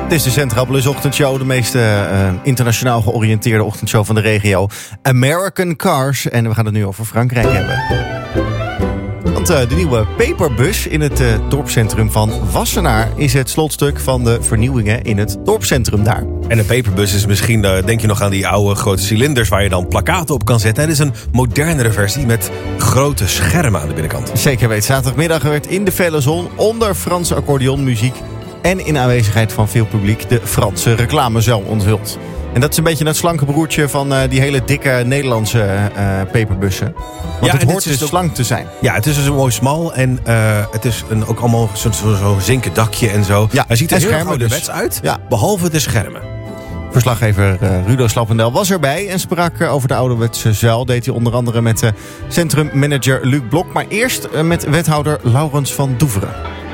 Het is de Centrapolis ochtendshow, de meest internationaal georiënteerde ochtendshow van de regio. American Cars. En we gaan het nu over Frankrijk hebben. Want de nieuwe Peperbus in het dorpscentrum van Wassenaar is het slotstuk van de vernieuwingen in het dorpscentrum daar. En een Peperbus is misschien, denk je nog aan die oude grote cilinders waar je dan plakkaten op kan zetten. Het is een modernere versie met grote schermen aan de binnenkant. Zeker weet. Zaterdagmiddag werd in de felle zon onder Franse accordeonmuziek en in aanwezigheid van veel publiek de Franse reclamezaal onthuld. En dat is een beetje het slanke broertje van die hele dikke Nederlandse peperbussen. Want het hoort dus slank te zijn. Ja, het is dus mooi smal en het is ook allemaal zo'n zinken dakje en zo. Ja, hij ziet er heel ouderwets dus uit, behalve de schermen. Verslaggever Rudo Slappendel was erbij en sprak over de ouderwetse zuil. Deed hij onder andere met centrummanager Luc Blok. Maar eerst met wethouder Laurens van Doeveren.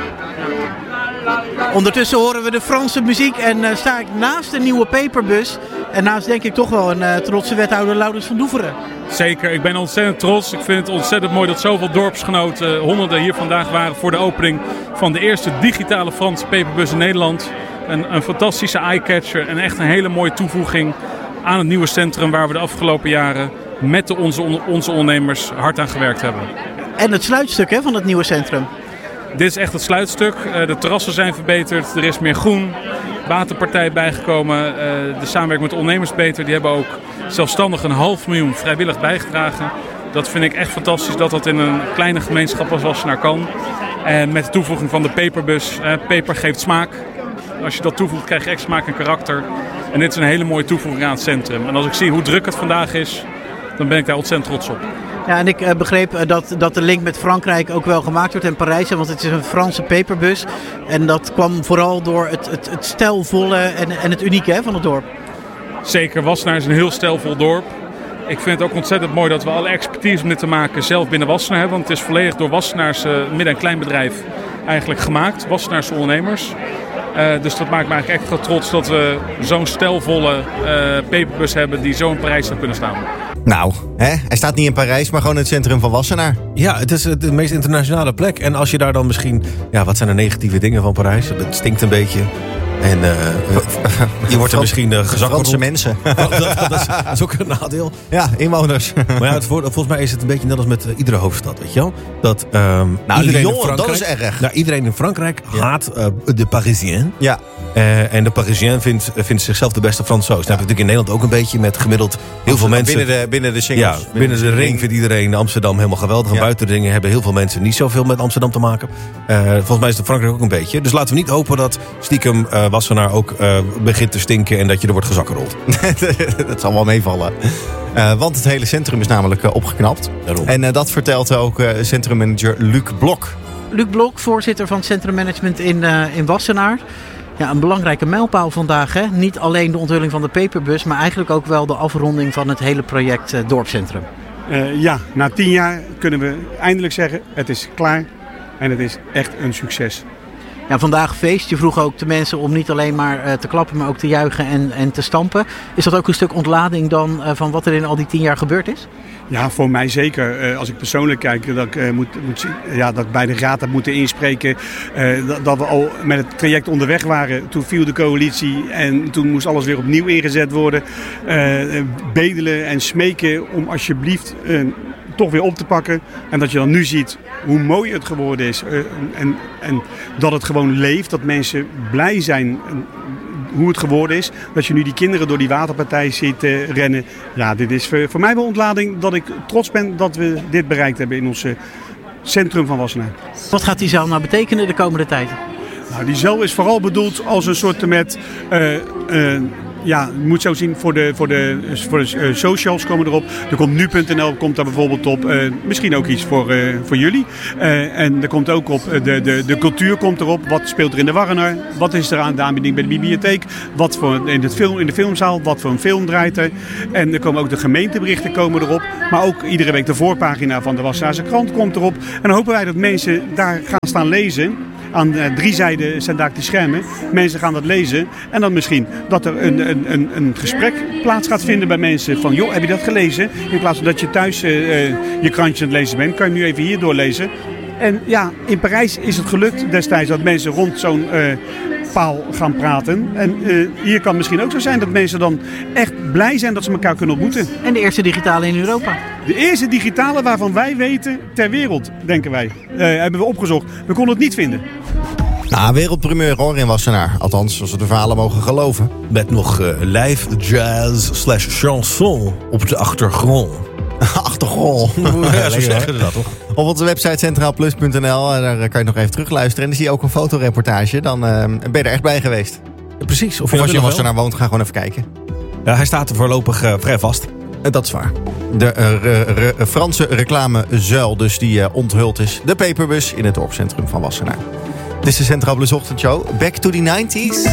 Ondertussen horen we de Franse muziek en sta ik naast de nieuwe Peperbus. En naast denk ik toch wel een trotse wethouder Laurens van Doeveren. Zeker, ik ben ontzettend trots. Ik vind het ontzettend mooi dat zoveel dorpsgenoten, honderden hier vandaag waren voor de opening van de eerste digitale Franse Peperbus in Nederland. Een fantastische eyecatcher en echt een hele mooie toevoeging aan het nieuwe centrum waar we de afgelopen jaren met onze ondernemers hard aan gewerkt hebben. En het sluitstuk van het nieuwe centrum. Dit is echt het sluitstuk. De terrassen zijn verbeterd, er is meer groen. Waterpartij bijgekomen, de samenwerking met de ondernemers beter. Die hebben ook zelfstandig 500.000 vrijwillig bijgedragen. Dat vind ik echt fantastisch dat dat in een kleine gemeenschap als Wassenaar kan. En met de toevoeging van de Peperbus, peper geeft smaak. Als je dat toevoegt krijg je echt smaak en karakter. En dit is een hele mooie toevoeging aan het centrum. En als ik zie hoe druk het vandaag is, dan ben ik daar ontzettend trots op. Ja, en ik begreep dat de link met Frankrijk ook wel gemaakt wordt en Parijs. Want het is een Franse Peperbus. En dat kwam vooral door het stijlvolle en het unieke van het dorp. Zeker, Wassenaar is een heel stijlvol dorp. Ik vind het ook ontzettend mooi dat we alle expertise om dit te maken zelf binnen Wassenaar hebben. Want het is volledig door Wassenaars midden- en kleinbedrijf eigenlijk gemaakt. Wassenaarse ondernemers. Dus dat maakt me eigenlijk extra trots dat we zo'n stijlvolle Peperbus hebben die zo in Parijs zou kunnen staan. Nou, hij staat niet in Parijs, maar gewoon in het centrum van Wassenaar. Ja, het is de meest internationale plek. En als je daar dan misschien... Ja, wat zijn de negatieve dingen van Parijs? Het stinkt een beetje. En je wordt er misschien gezakkerd. Franse mensen. Dat is ook een nadeel. Ja, inwoners. Maar ja, volgens mij is het een beetje net als met iedere hoofdstad, weet je wel? Dat Lyon, dat is erg. Nou, iedereen in Frankrijk haat de Parisien. Ja. En de Parisien vindt zichzelf de beste Fransoos. Dat heb je natuurlijk in Nederland ook een beetje met gemiddeld heel veel mensen. Binnen de singles. Ja, binnen de ring vindt iedereen Amsterdam helemaal geweldig. En buiten de ringen hebben heel veel mensen niet zoveel met Amsterdam te maken. Volgens mij is het in Frankrijk ook een beetje. Dus laten we niet hopen dat stiekem Wassenaar ook begint te stinken en dat je er wordt gezakkerold. Dat zal wel meevallen. Want het hele centrum is namelijk opgeknapt. Daarom. En dat vertelt ook centrummanager Luc Blok. Luc Blok, voorzitter van het centrummanagement in Wassenaar. Ja, een belangrijke mijlpaal vandaag. Hè? Niet alleen de onthulling van de Peperbus, maar eigenlijk ook wel de afronding van het hele project Dorpscentrum. Na 10 jaar kunnen we eindelijk zeggen, het is klaar en het is echt een succes. Ja, vandaag feest. Je vroeg ook de mensen om niet alleen maar te klappen, maar ook te juichen en te stampen. Is dat ook een stuk ontlading dan van wat er in al die 10 jaar gebeurd is? Ja, voor mij zeker. Als ik persoonlijk kijk, dat ik bij de raad heb moeten inspreken. Dat we al met het traject onderweg waren. Toen viel de coalitie en toen moest alles weer opnieuw ingezet worden. Bedelen en smeken om alsjeblieft toch weer op te pakken. En dat je dan nu ziet hoe mooi het geworden is. En dat het gewoon leeft. Dat mensen blij zijn hoe het geworden is. Dat je nu die kinderen door die waterpartij ziet rennen. Ja, dit is voor mij wel ontlading dat ik trots ben dat we dit bereikt hebben in ons centrum van Wassenaar. Wat gaat die zaal nou betekenen de komende tijd? Nou, die zaal is vooral bedoeld als een soort met... je moet zo zien, voor de socials komen erop. Er komt nu.nl, komt daar bijvoorbeeld op. Misschien ook iets voor jullie. En er komt ook op, de cultuur komt erop. Wat speelt er in de Warrener? Wat is er aan de aanbieding bij de bibliotheek? Wat voor in de filmzaal? Wat voor een film draait er? En er komen ook de gemeenteberichten komen erop. Maar ook iedere week de voorpagina van de Wassenaarse krant komt erop. En dan hopen wij dat mensen daar gaan staan lezen. Aan 3 zijden zijn daar die schermen. Mensen gaan dat lezen. En dan misschien dat er een gesprek plaats gaat vinden bij mensen. Van, joh, heb je dat gelezen? In plaats van dat je thuis je krantje aan het lezen bent. Kan je nu even hier doorlezen. En ja, in Parijs is het gelukt destijds dat mensen rond zo'n mijlpaal gaan praten. En hier kan het misschien ook zo zijn dat mensen dan echt blij zijn dat ze elkaar kunnen ontmoeten. En de eerste digitale in Europa. De eerste digitale waarvan wij weten ter wereld, denken wij. Hebben we opgezocht. We konden het niet vinden. Nou, wereldprimeur hoor in Wassenaar. Althans, als we de verhalen mogen geloven. Met nog live jazz/chanson op de achtergrond. Achtergrond. Ja, zo zeggen ze dat toch? Op onze website centraalplus.nl, daar kan je nog even terugluisteren. En dan zie je ook een fotoreportage. Dan ben je er echt bij geweest. Ja, precies. Of als je in Wassenaar woont, ga gewoon even kijken. Ja, hij staat er voorlopig vrij vast. Dat is waar. De Franse reclamezuil dus die onthuld is. De Peperbus in het dorpscentrum van Wassenaar. Dit is de Centraal Plus Ochtendshow. Back to the 90s.